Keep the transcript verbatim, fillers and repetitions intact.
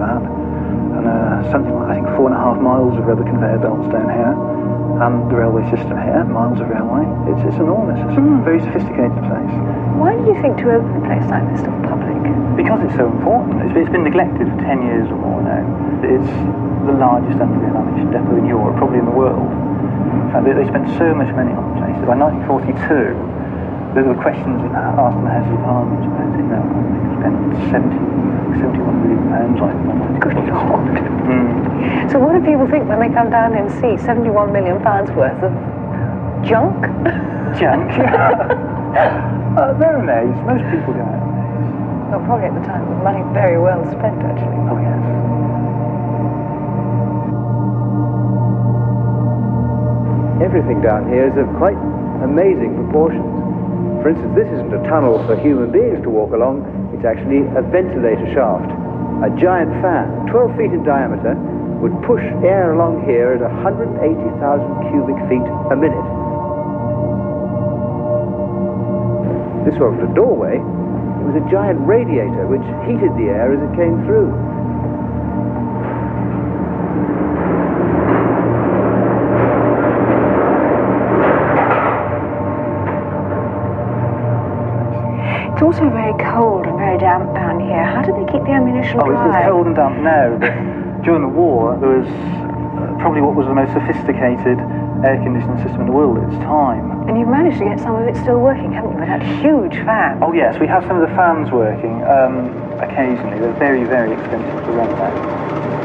that. And uh, something like, I think, four and a half miles of rubber conveyor belts down here. And the railway system here, miles of railway. It's, it's enormous. It's mm. a very sophisticated place. Why did you think to open a place like this to the public? Because it's so important. It's, it's been neglected for ten years or more now. It's the largest underground ammunition depot in Europe, probably in the world. In fact, they, they spent so much money on the place that by nineteen forty-two, there were questions asked in the House of Parliament about it. You know, they spent seventy, seventy-one million pounds on it. Good Lord. Mm. So what do people think when they come down and see seventy-one million pounds worth of junk? Junk? uh, they're amazed. Most people go out amazed. Well, probably at the time, the money very well spent, actually. Oh, yes. Everything down here is of quite amazing proportions. For instance, this isn't a tunnel for human beings to walk along, it's actually a ventilator shaft. A giant fan, twelve feet in diameter, would push air along here at one hundred eighty thousand cubic feet a minute. This wasn't a doorway, it was a giant radiator which heated the air as it came through. It's also very cold and very damp down here. How do they keep the ammunition oh, dry? Oh, it's cold and damp now, but during the war, there was uh, probably what was the most sophisticated air conditioning system in the world at its time. And you've managed to get some of it still working, haven't you? With that huge fan. Oh, yes, we have some of the fans working um, occasionally. They're very, very expensive to run now.